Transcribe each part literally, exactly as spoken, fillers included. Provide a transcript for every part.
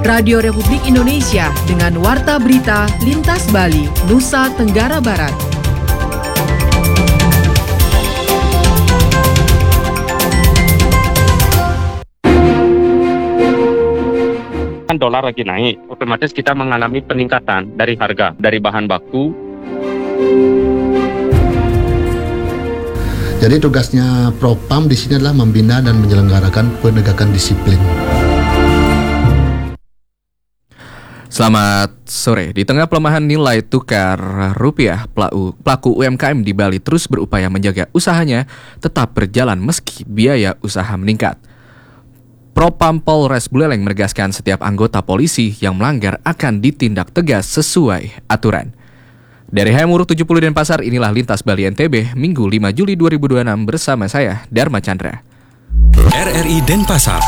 Radio Republik Indonesia dengan Warta Berita Lintas Bali, Nusa Tenggara Barat. Kan dolar lagi naik, otomatis kita mengalami peningkatan dari harga, dari bahan baku. Jadi tugasnya Propam di sini adalah membina dan menyelenggarakan penegakan disiplin. Selamat sore. Di tengah pelemahan nilai tukar rupiah, pelaku, pelaku U M K M di Bali terus berupaya menjaga usahanya tetap berjalan meski biaya usaha meningkat. Propam Polres Buleleng menegaskan setiap anggota polisi yang melanggar akan ditindak tegas sesuai aturan. Dari H M Uruk tujuh puluh Denpasar, inilah Lintas Bali N T B, Minggu lima Juli dua ribu dua puluh enam bersama saya, Dharma Chandra. R R I Denpasar.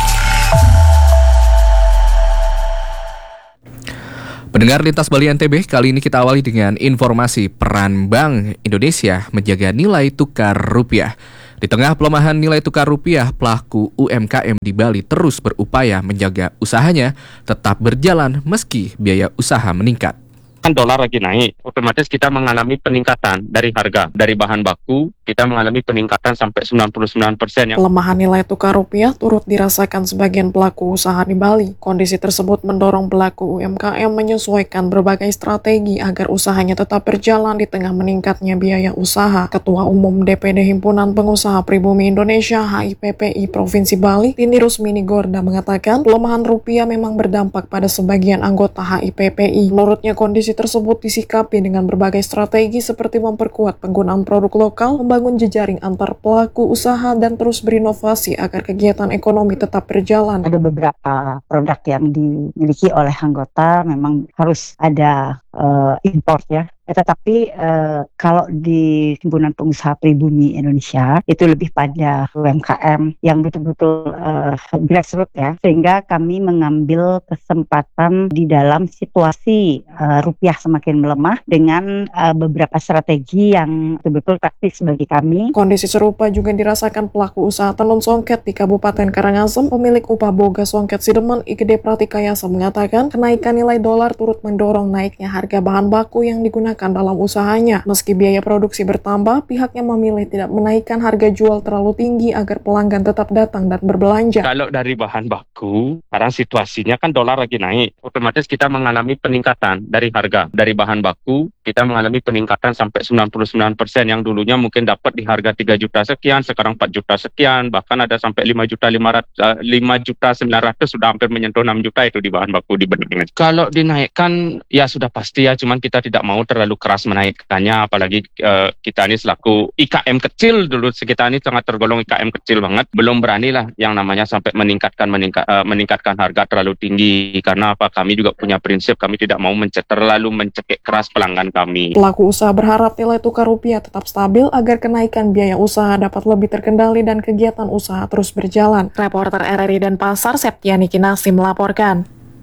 Pendengar Lintas Bali N T B, kali ini kita awali dengan informasi peran Bank Indonesia menjaga nilai tukar rupiah. Di tengah pelemahan nilai tukar rupiah, pelaku U M K M di Bali terus berupaya menjaga usahanya tetap berjalan meski biaya usaha meningkat. Kan dolar lagi naik, otomatis kita mengalami peningkatan dari harga, dari bahan baku, kita mengalami peningkatan sampai sembilan puluh sembilan persen. Yang pelemahan nilai tukar rupiah turut dirasakan sebagian pelaku usaha di Bali. Kondisi tersebut mendorong pelaku U M K M menyesuaikan berbagai strategi agar usahanya tetap berjalan di tengah meningkatnya biaya usaha. Ketua Umum D P D Himpunan Pengusaha Pribumi Indonesia H I P P I Provinsi Bali, Tini Rusmini Gorda mengatakan pelemahan rupiah memang berdampak pada sebagian anggota H I P P I. Menurutnya kondisi tersebut disikapi dengan berbagai strategi seperti memperkuat penggunaan produk lokal, membangun jejaring antar pelaku usaha, dan terus berinovasi agar kegiatan ekonomi tetap berjalan. Ada beberapa produk yang dimiliki oleh anggota memang harus ada uh, import ya. Eh, tetapi eh, kalau di Himpunan Pengusaha Pribumi Indonesia itu lebih pada U M K M yang betul-betul eh, grassroots ya, sehingga kami mengambil kesempatan di dalam situasi eh, rupiah semakin melemah dengan eh, beberapa strategi yang betul-betul taktis bagi kami. Kondisi serupa juga dirasakan pelaku usaha tenun songket di Kabupaten Karangasem. Pemilik upah boga songket Sidemen Igede Pratikayasa mengatakan kenaikan nilai dolar turut mendorong naiknya harga bahan baku yang digunakan dalam usahanya. Meski biaya produksi bertambah, pihaknya memilih tidak menaikkan harga jual terlalu tinggi agar pelanggan tetap datang dan berbelanja. Kalau dari bahan baku, sekarang situasinya kan dolar lagi naik, otomatis kita mengalami peningkatan dari harga, dari bahan baku, kita mengalami peningkatan sampai sembilan puluh sembilan persen yang dulunya mungkin dapat di harga tiga juta sekian, sekarang empat juta sekian, bahkan ada sampai lima juta lima juta sembilan ratus, sudah hampir menyentuh enam juta itu di bahan baku di benang. Kalau dinaikkan ya sudah pasti ya, cuman kita tidak mau terlalu keras menaikkannya, apalagi uh, kita ini selaku I K M kecil dulu, kita ini sangat tergolong I K M kecil banget, belum beranilah yang namanya sampai meningkatkan meningkat, uh, meningkatkan harga terlalu tinggi, karena apa, kami juga punya prinsip, kami tidak mau mencet, terlalu mencekik keras pelanggan kami. Pelaku usaha berharap nilai tukar rupiah tetap stabil agar kenaikan biaya usaha dapat lebih terkendali dan kegiatan usaha terus berjalan. Reporter R R I Denpasar Septiani Kinasi melaporkan.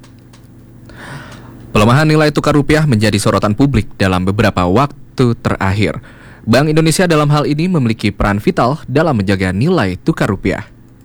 Pelemahan nilai tukar rupiah menjadi sorotan publik dalam beberapa waktu terakhir. Bank Indonesia dalam hal ini memiliki peran vital dalam menjaga nilai tukar rupiah.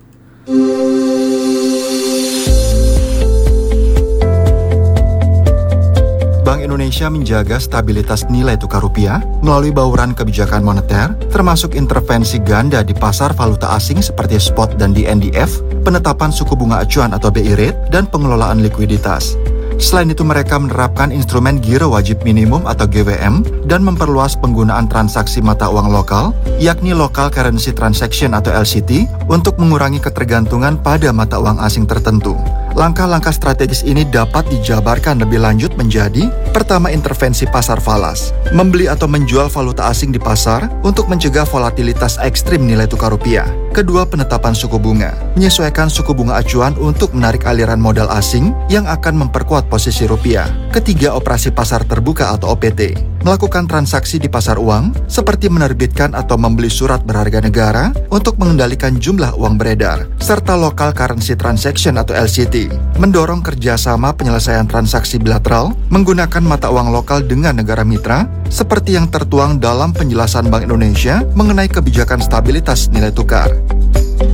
Bank Indonesia menjaga stabilitas nilai tukar rupiah melalui bauran kebijakan moneter, termasuk intervensi ganda di pasar valuta asing seperti spot dan D N D F, penetapan suku bunga acuan atau B I rate, dan pengelolaan likuiditas. Selain itu, mereka menerapkan instrumen giro wajib minimum atau G W M dan memperluas penggunaan transaksi mata uang lokal, yakni Local Currency Transaction atau L C T, untuk mengurangi ketergantungan pada mata uang asing tertentu. Langkah-langkah strategis ini dapat dijabarkan lebih lanjut menjadi: pertama, intervensi pasar falas, membeli atau menjual valuta asing di pasar untuk mencegah volatilitas ekstrim nilai tukar rupiah. Kedua, penetapan suku bunga, menyesuaikan suku bunga acuan untuk menarik aliran modal asing yang akan memperkuat posisi rupiah. Ketiga, operasi pasar terbuka atau O P T, melakukan transaksi di pasar uang seperti menerbitkan atau membeli surat berharga negara untuk mengendalikan jumlah uang beredar, serta Local Currency Transaction atau L C T, mendorong kerjasama penyelesaian transaksi bilateral menggunakan mata uang lokal dengan negara mitra, seperti yang tertuang dalam penjelasan Bank Indonesia mengenai kebijakan stabilitas nilai tukar.